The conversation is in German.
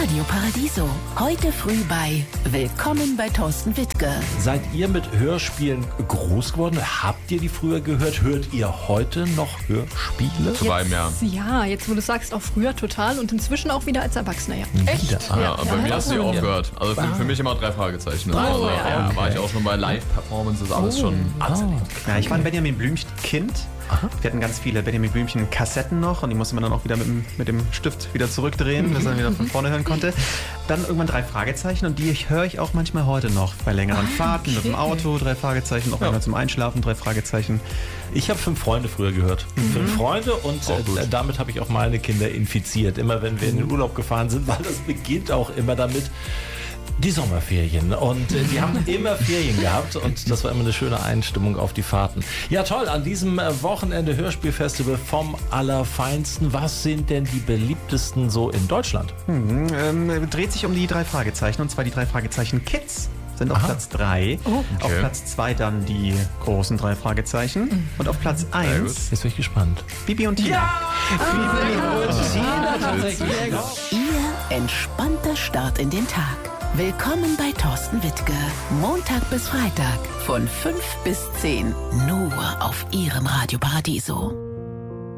Radio Paradiso. Heute früh bei Willkommen bei Thorsten Wittke. Seid ihr mit Hörspielen groß geworden? Habt ihr die früher gehört? Hört ihr heute noch Hörspiele? Zu beidem, ja. Ja, jetzt wo du sagst, auch früher total und inzwischen auch wieder als Erwachsener, ja. Echt? Ja, bei mir hast du ja aufgehört. Also für mich immer 3 Fragezeichen. Also, ja. war ich auch schon bei Live-Performances, alles schon. Ja, ich war ein Benjamin Blümchen-Kind. Wir hatten ganz viele Benjamin Blümchen-Kassetten noch und die musste man dann auch wieder mit dem Stift wieder zurückdrehen, dass man wieder von vorne hören konnte. Dann irgendwann 3 Fragezeichen und die höre ich auch manchmal heute noch bei längeren Fahrten mit dem Auto, 3 Fragezeichen, auch manchmal zum Einschlafen 3 Fragezeichen. Ich habe 5 Freunde früher gehört. 5 Freunde und damit habe ich auch meine Kinder infiziert. Immer wenn wir in den Urlaub gefahren sind, weil das beginnt auch immer damit. Die Sommerferien und die haben immer Ferien gehabt und das war immer eine schöne Einstimmung auf die Fahrten. Ja toll, an diesem Wochenende Hörspielfestival vom Allerfeinsten. Was sind denn die beliebtesten so in Deutschland? Dreht sich um die 3 Fragezeichen und zwar die 3 Fragezeichen Kids. Sind auf Platz 3. Auf Platz 2 dann die großen 3 Fragezeichen. Und auf Platz 1 Jetzt bin ich gespannt. Bibi und Tina. Ihr entspannter Start in den Tag. Willkommen bei Thorsten Wittke. Montag bis Freitag von 5 bis 10. Nur auf Ihrem Radio Paradiso.